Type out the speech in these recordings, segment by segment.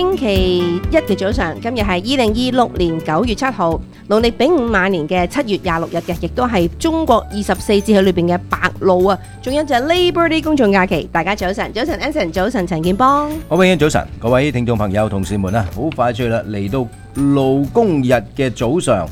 星期一嘅早上，今日係2026年9月7號，農曆丙午晚年嘅7月26日嘅，亦都係中國24節氣裏邊嘅白露啊！仲有就係 Labor Day 公眾假期，大家早晨，早晨 Anson， 早晨陳建邦， 好，永遠早晨，各位聽眾朋友、同事們啊，好快脆啦，嚟到勞工日嘅早上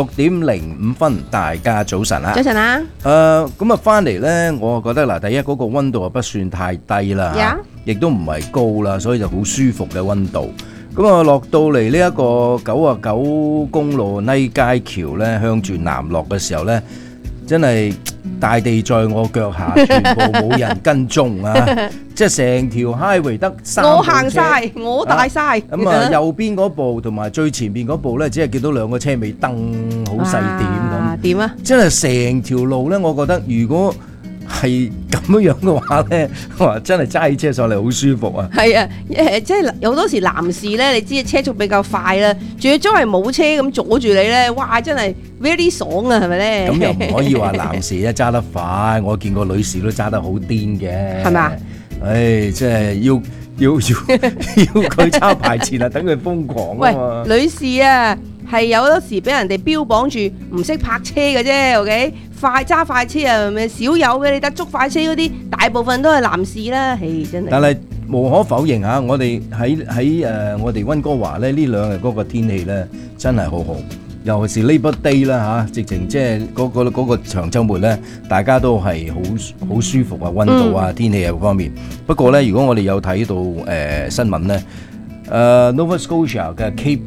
6:05，大家早晨啊！ 早晨啊！ 咁啊，翻嚟呢，我覺得嗱，第一嗰個溫度啊，不算太低啦，亦都唔係高啦，所以就好舒服嘅溫度。咁啊，落到嚟呢一個99公路坭街橋呢，向住南落嘅時候呢，真係大地在我腳下，全部冇人跟蹤啊！即係成條 highway 得3部車， 我行晒，我大晒。 咁啊，右邊嗰部同埋最前面嗰部呢，只係見到兩個車尾燈，好細點咁。點啊？真係成條路呢，我覺得如果係咁樣嘅話呢，哇！真係揸起車上嚟好舒服啊！係啊， 即係有好多時男士呢，你知車速比較快啦，仲要周圍冇車咁阻住你呢，哇！真係 very 爽啊，係咪呢？ 咁又唔可以話男士咧揸得快，我見過女士都揸得好癲嘅，係咪？唉，即係要佢抄牌前啊，等佢瘋狂啊嘛！ 喂，女士啊，係有好多時俾人哋標榜住唔識泊車嘅啫 ，OK？ 揸快車啊，咪少有嘅，你得捉快車嗰啲，大部分都係男士啦，係真係。 但係無可否認嚇，我哋喺我哋溫哥華咧呢兩日嗰個天氣咧真係好好，尤其是 Labor Day 啦嚇，直情即係嗰個長週末咧，大家都係好舒服啊，溫度啊、天氣啊各方面。不過咧，如果我哋有睇到新聞咧，Nova Scotia 嘅 Cape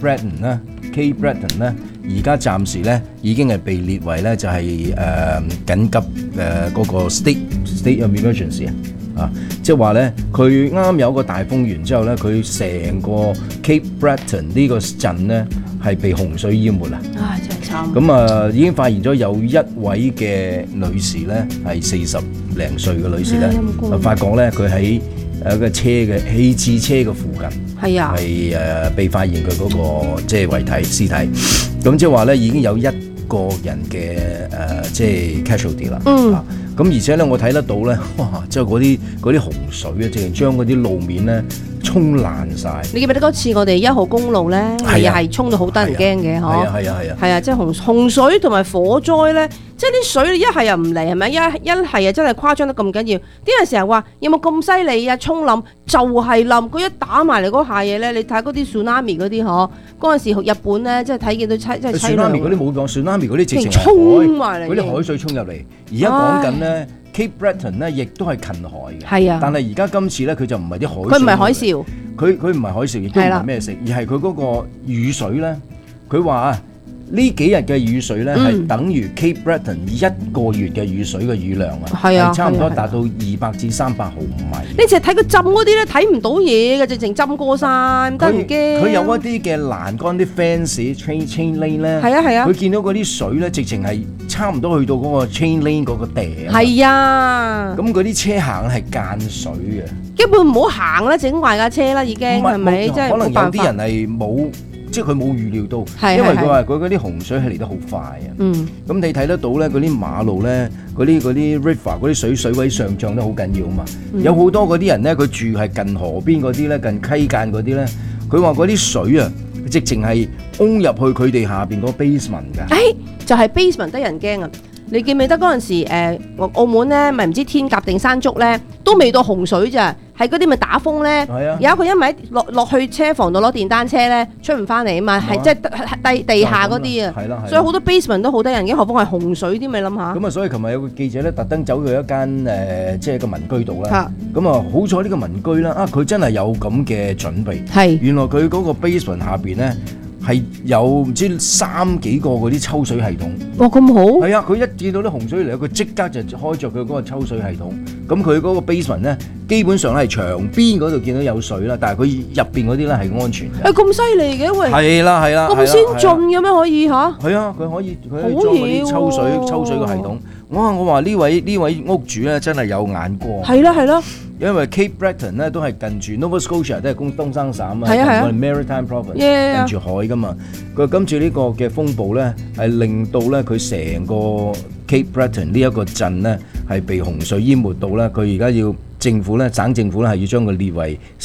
Breton 咧，而家暫時咧已經係被列為咧就係緊急嗰個 state of emergency 啊，即係話咧佢啱有個大風完之後咧，佢成個 Cape Breton 呢個鎮咧係被洪水淹沒啦。 唉，真係慘。 咁啊，已經發現咗有一位嘅女士咧係40零歲嘅女士咧，發覺咧佢喺個車嘅棄置車嘅附近，係被發現佢嗰個即係遺體屍體，咁即係話咧已經有一個人嘅即係 casualty 啦。咁而且咧我睇得到咧，哇！即係嗰啲洪水啊，直情將嗰啲路面咧沖爛晒。你記唔記得嗰次我哋1號公路咧，又係沖到好得人驚嘅，嗬？係啊，即係洪水同埋火災咧，即係啲水一係又唔嚟，係咪？一係又真係誇張得咁緊要。啲人成日話有冇咁犀利啊？沖冧就係冧，佢一打埋嚟嗰下嘢咧，你睇嗰啲 tsunami 嗰啲嗬，嗰陣時日本咧，即係睇見到真係凄涼。tsunami 嗰啲冇講 tsunami 嗰啲直情沖埋嚟，嗰啲海水衝入嚟。而家講緊咧 Cape Breton 咧，亦都係近海嘅。係啊，但係而家今次咧，佢就唔係啲海水。佢唔係海嘯，佢唔係海嘯，亦都唔係咩食，而係佢嗰個雨水咧。佢話啊，呢幾日嘅雨水咧係等於 Cape Breton 1個月嘅雨水嘅雨量啊，係差唔多達到200至300毫米。你淨係睇佢浸嗰啲咧，睇唔到嘢嘅，直情浸過晒，唔得唔驚。佢有一啲嘅欄杆啲 fence chain lane 咧，係啊，佢見到嗰啲水咧，直情係差唔多去到嗰個 chain lane 嗰個地啊。係啊，咁嗰啲車行係間水嘅，基本唔好行啦，整壞架車啦，已經係咪？即係可能有啲人係冇。即係佢冇預料到，因為佢話佢嗰啲洪水係嚟得好快啊。咁你睇得到咧，嗰啲馬路咧，嗰啲 river 嗰啲水位上漲得好緊要啊嘛。有好多嗰啲人咧，佢住係近河邊嗰啲咧，近溪澗嗰啲咧，佢話嗰啲水啊，直情係沖入去佢哋下邊嗰 basement 㗎。就係 basement 得人驚啊！你記唔記得嗰陣時澳門咧，咪唔知天鴿定山竹咧，都未到洪水咋？係嗰啲咪打風咧，有一個因為落去車房度攞電單車咧，出唔翻嚟啊嘛，係即係地下嗰啲啊，所以好多 basement 都好得人驚，何況係洪水添，你諗下。咁啊，所以琴日有個記者咧，特登走去一間即係個民居度啦。咁啊，好彩呢個民居啦，佢真係有咁嘅準備。係原來佢嗰個 basement 下邊咧，係有唔知3幾個嗰啲抽水系統。哇，咁好！係啊，佢一見到啲洪水嚟，佢即刻就開着佢嗰個抽水系統。咁佢嗰個 basement 咧，基本上係牆邊嗰度見到有水啦，但係佢入邊嗰啲咧係安全嘅。咁犀利嘅，喂！係啦，咁先進嘅咩可以嚇？係啊，佢可以裝嗰啲抽水嘅系統。我話呢位屋主咧真係有眼光。係啦。因為 Cape Breton 咧都係近住 Nova Scotia 都係東三省啊，我哋 Maritime Province 近住海噶嘛。佢今次呢個嘅風暴咧係令到咧佢成個 Cape Breton 呢一個鎮咧係被洪水淹沒到咧，佢而家要省政府咧係要將佢列為